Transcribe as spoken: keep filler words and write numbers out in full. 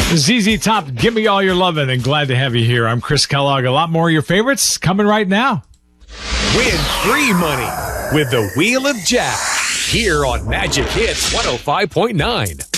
Z Z Top, give me all your lovin', and glad to have you here. I'm Chris Kellogg. A lot more of your favorites coming right now. Win free money with the Wheel of Jack here on Magic Hits one oh five point nine.